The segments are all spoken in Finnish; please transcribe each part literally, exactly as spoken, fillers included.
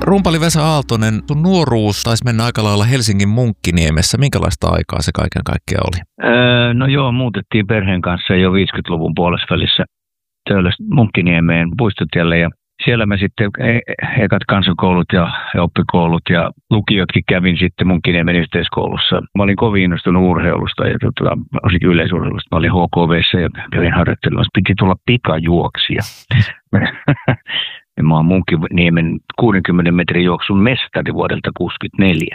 Rumpali Vesa Aaltonen, sun nuoruus taisi mennä aika lailla Helsingin Munkkiniemessä. Minkälaista aikaa se kaiken kaikkiaan oli? Öö, no joo, muutettiin perheen kanssa jo viisikymmentäluvun puolesvälissä Töölöstä Munkkiniemeen puistotielle ja siellä mä sitten ekat kansakoulut ja, ja oppikoulut ja lukiotkin kävin sitten Munkkiniemen yhteiskoulussa. Mä olin kovin innostunut urheilusta ja tota, osin yleisurheilusta. Mä olin H K V:ssä ja kävin harjoittelemassa. Piti tulla pikajuoksija. Mä oon Munkkiniemen kuudenkymmenen metrin juoksun mestari vuodelta kuusikymmentäneljä.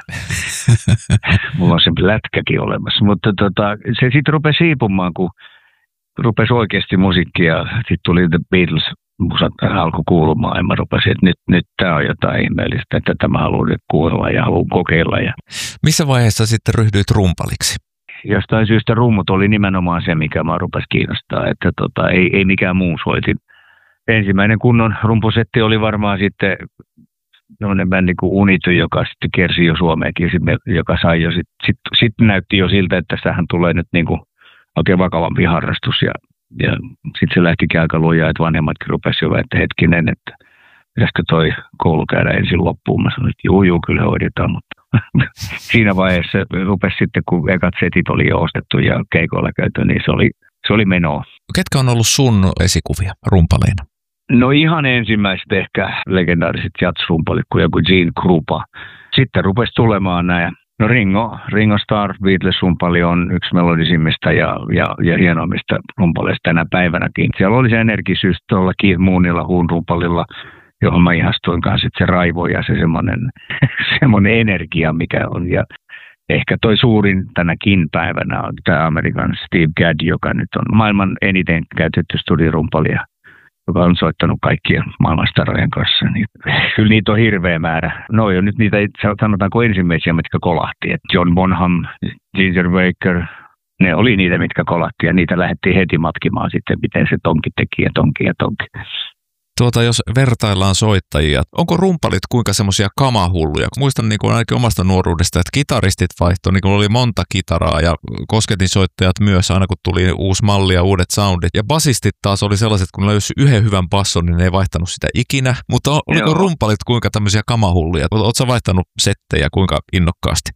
Mulla on se lätkäkin olemassa. Mutta tota, se sitten rupesi siipumaan, kun rupesi oikeasti musiikkia. Sitten tuli The Beatles. Musat alkoi kuulumaan ja mä rupesin, että nyt, nyt tämä on jotain ihmeellistä, että tätä mä haluan nyt kuulla ja haluan kokeilla. Ja missä vaiheessa sitten ryhdyit rumpaliksi? Jostain syystä rummut oli nimenomaan se, mikä mä rupesi kiinnostaa, että tota, ei, ei mikään muu soitin. Ensimmäinen kunnon rumpusetti oli varmaan sitten sellainen bändi kuin Unity, joka sitten kersi jo Suomeenkin, joka sai jo sitten sit, sit näytti jo siltä, että tästähän tulee nyt niinku oikein vakavampi harrastus ja Ja sitten se lähtikin aika lujaa, että vanhemmatkin rupesivat jo, että hetkinen, että pitäisikö toi koulu käydä ensin loppuun. Mä sanoin, että juu, juu, kyllä hoidetaan, mutta siinä vaiheessa rupesi sitten, kun ekat setit oli jo ostettu ja keikoilla käyty, niin se oli, se oli menoa. Ketkä on ollut sun esikuvia rumpaleina? No ihan ensimmäiset ehkä legendaariset jazz-rumpalit kuin joku Gene Krupa. Sitten rupesi tulemaan nämä. No Ringo, Ringo Starr, Beatles-rumpali on yksi melodisimmista ja, ja, ja hienoimmista rumpaleista tänä päivänäkin. Siellä oli se energisyys tuolla Keith Moonilla, Huun rumpalilla, johon mä ihastuin kanssa, se raivo ja se semmoinen, semmoinen energia, mikä on. Ja ehkä toi suurin tänäkin päivänä on tämä Amerikan Steve Gadd, joka nyt on maailman eniten käytetty studirumpali, joka on soittanut kaikkien maailmanstarojen kanssa. Niin, kyllä niitä on hirveä määrä. No jo nyt niitä sanotaanko ensimmäisiä, mitkä kolahti. Et John Bonham, Ginger Baker, ne oli niitä, mitkä kolahti ja niitä lähdettiin heti matkimaan sitten, miten se tonki teki ja tonki ja tonki. Tuota, jos vertaillaan soittajia, onko rumpalit kuinka semmoisia kamahulluja? Muistan niin kuin ainakin omasta nuoruudesta, että kitaristit vaihtoi, niin kuin oli monta kitaraa ja kosketinsoittajat myös, aina kun tuli uusi malli ja uudet soundit. Ja basistit taas oli sellaiset, kun löysi yhden hyvän basson, niin ne ei vaihtanut sitä ikinä. Mutta oliko Joo. rumpalit kuinka tämmöisiä kamahulluja? Oletko vaihtanut settejä kuinka innokkaasti?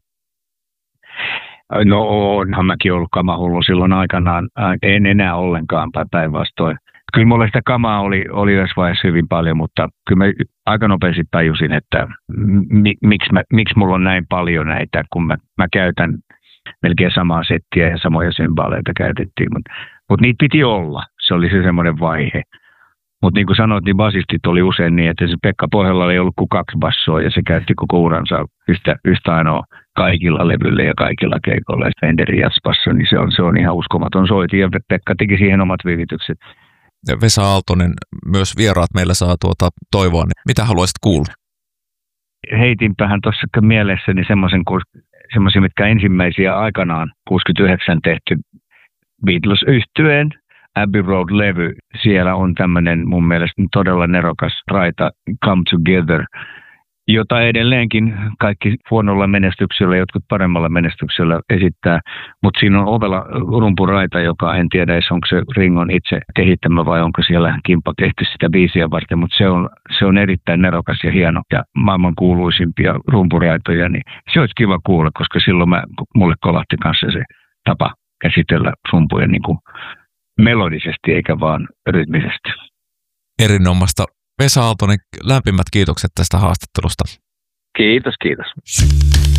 No onhan mäkin ollut kamahullu silloin aikanaan. En enää ollenkaan päinvastoin. Kyllä mulla sitä kamaa oli, oli yhdessä vaiheessa hyvin paljon, mutta kyllä mä aika nopeasti tajusin, että mi, miksi, mä, miksi mulla on näin paljon näitä, kun mä, mä käytän melkein samaa settiä ja samoja symbaaleita käytettiin. Mutta mut niitä piti olla, se oli se semmoinen vaihe. Mutta niin kuin sanoit, niin basistit oli usein niin, että se Pekka Pohjalla ei ollut kuin kaksi bassoa ja se käytti koko uransa yhtä, yhtä ainoa kaikilla levyillä ja kaikilla keikoilla. Ja Fenderin jazzbasso, niin se on, se on ihan uskomaton soiti ja Pekka teki siihen omat viivitykset. Vesa Aaltonen, myös vieraat meillä saa tuota toivoa, niin mitä haluaisit kuulla? Heitinpähän tuossa mielessäni semmoisia, mitkä ensimmäisiä aikanaan kuusikymmentäyhdeksän tehty Beatles-yhtyeen Abbey Road-levy. Siellä on tämmöinen mun mielestä todella nerokas raita Come Together, jota edelleenkin kaikki huonolla menestyksellä, jotkut paremmalla menestyksellä esittää. Mutta siinä on ovella rumpuraita, joka en tiedä edes, onko se Ringon itse kehittämä vai onko siellä Kimpa tehty sitä biisiä varten. Mutta se on, se on erittäin nerokas ja hieno ja maailman kuuluisimpia rumpuraitoja. Niin se olisi kiva kuulla, koska silloin mä, mulle kolahti kanssa se tapa käsitellä rumpuja niin kuin melodisesti eikä vaan rytmisesti. Erinomaista. Vesa Aaltonen, lämpimät kiitokset tästä haastattelusta. Kiitos, kiitos.